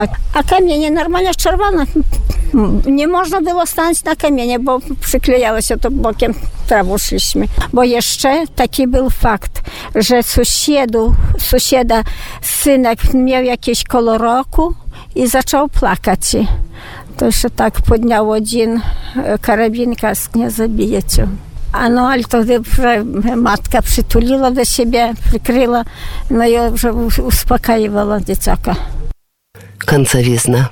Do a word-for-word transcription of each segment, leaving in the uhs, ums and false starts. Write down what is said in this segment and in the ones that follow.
A kamienie normalnie czerwone. Nie można było stanąć na kamienie, bo przyklejało się to bokiem, trawą szliśmy. Bo jeszcze taki był fakt, że sąsiedu, sąsiada synek miał jakieś koło roku i zaczął płakać. To jeszcze tak podniał jeden karabin, kask, nie zabijecie. A no, ale wtedy matka przytuliła do siebie, przykryła, no i już uspokajywała dzieciaka. Końcowizna.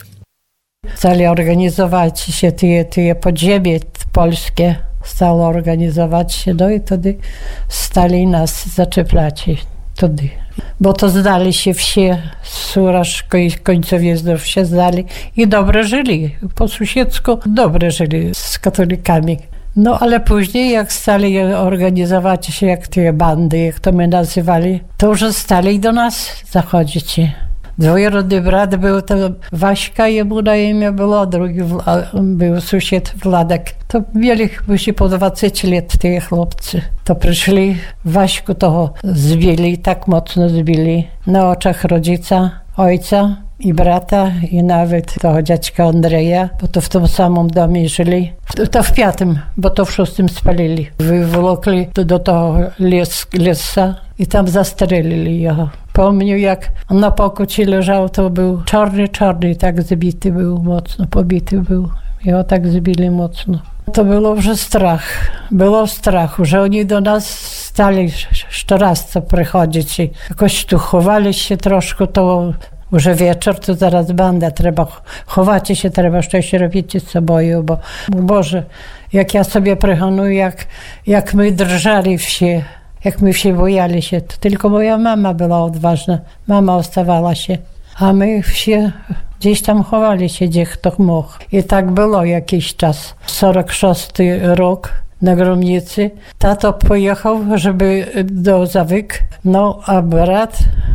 Stali organizować się te, te podziemie polskie, stało organizować się, no i wtedy stali nas zaczepiać wtedy. Bo to zdali się wsie, Suraszko i Końcowiznów się zdali i dobrze żyli, po sąsiedzku dobrze żyli z katolikami. No ale później jak stali organizować się, jak te bandy, jak to my nazywali, to już stali do nas zachodzić. Dwojerodny brat był to Waśka, jemu na imię było, drugi był sąsiad Wladek. To mieli chyba po dwadzieścia lat te chłopcy. To przyszli, Waśku toho zbili, tak mocno zbili na oczach rodzica, ojca i brata i nawet toho dziadka Andrzeja, bo to w tym samym domie żyli. To w piątym, bo to w szóstym spalili. Wywlokli do, do toho les, lesa i tam zastrzelili jego. Pomnił, jak on na pokucie leżał, to był czarny, czarny, tak zbity był mocno, pobity był. Jego tak zbili mocno. To było już strach, było strachu, że oni do nas stali jeszcze raz co przychodzić i jakoś tu chowali się troszkę, to już wieczór, to zaraz banda, trzeba chować się, trzeba coś robić z sobą, bo Boże, jak ja sobie prehonuję, jak, jak my drżeli wsie, jak my się bojali się, to tylko moja mama była odważna, mama ostawała się, a my wsie gdzieś tam chowali się, gdzie kto mógł. I tak było jakiś czas. czterdziesty szósty rok na Gromnicy. Tato pojechał, żeby do Zawyk, no a brat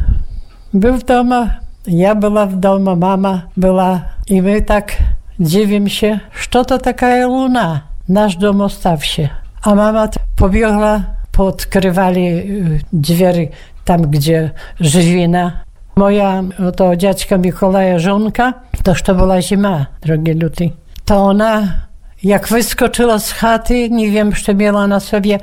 był w domu, ja była w domu, mama była i my tak dziwimy się, co to taka luna, nasz dom ostaw się. A mama pobiegła, podkrywali drzwi tam, gdzie żywina. Moja to dziadka Mikołaja żonka, toż to była zima, drogi luty. To ona, jak wyskoczyła z chaty, nie wiem, jeszcze miała na sobie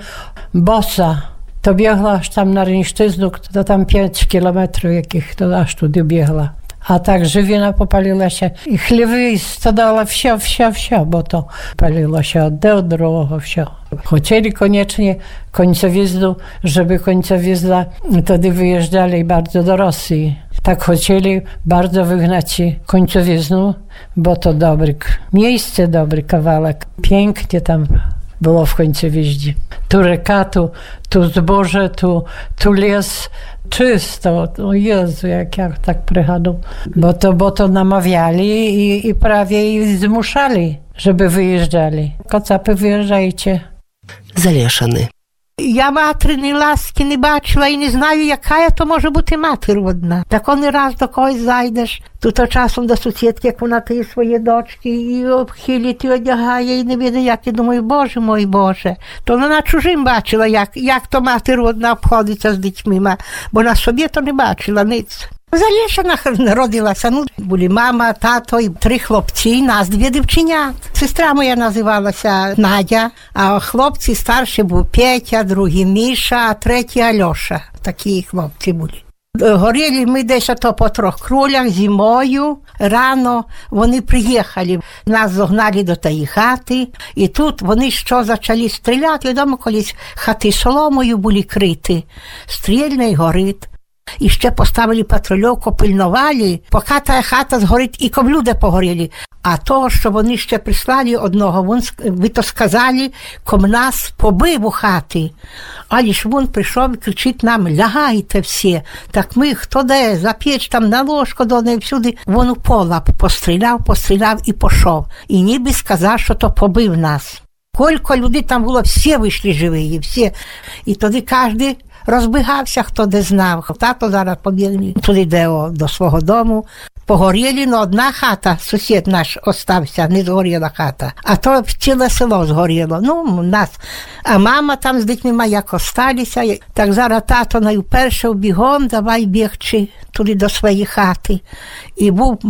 bosa, to biegła aż tam na Ryńsztyznu, to tam pięć kilometrów jakich, to aż tudy biegła. A tak żywina popaliła się i chlewy stadała wsio, wsio, wsio, bo to paliło się od do drugiego wsio. Chcieli koniecznie Końcowiznu, żeby Końcowizna wtedy wyjeżdżali bardzo do Rosji. Tak chcieli bardzo wygnać Końcowiznu, bo to dobry miejsce, dobry kawałek. Pięknie tam było w Końcowiźnie. Tu reka, tu, tu zboże, tu, tu les. Czysto, o Jezu, jak ja tak przychodzę. Bo to, bo to namawiali i, i prawie ich zmuszali, żeby wyjeżdżali. Kocapy, wyjeżdżajcie. Залешаны. Я матері ласки не бачила і не знаю, яка то може бути матір одна. Так он раз до когось зайдеш, то то часом до сусідки, як вона ті свої дочки, і обхилить, і одягає, і не видно, як. Я думаю, Боже мой, Боже. То вона чужим бачила, як, як то матір одна обходиться з дітьми, бо на собі то не бачила ниць. Залішана народилася, ну, були мама, тато і три хлопці, нас дві дівченят. Сестра моя називалася Надя, а хлопці старші був Петя, другий Міша, а третій Альоша. Такі хлопці були. Горіли ми десь ото по трьох крулях зимою, рано вони приїхали. Нас зогнали до тієї хати, і тут вони що почали стріляти. Відомо, колись хати соломою були криті, стрільний горить. І ще поставили патрульовку, пильнували, поки та хата згорить, і коблюди погоріли. А того, що вони ще прислали одного, він, ви то сказали, ком нас побив у хати. Але ж він прийшов і кричить нам, лягайте всі. Так ми, хто де, за піч, там на ложку, до неї всюди. Він у пола постріляв, постріляв і пішов. І ніби сказав, що то побив нас. Кілька людей там було, всі вийшли живі, всі. І тоді кожен розбігався, хто де знав. Тато зараз побігли туди, де до свого дому. Погоріли, но одна хата, сусід наш остався, не згоріла хата. А то ціле село згоріло. Ну, нас. А мама там з дітьми як осталися. Так зараз тато найперше бігом, давай бігчи туди до своєї хати. І був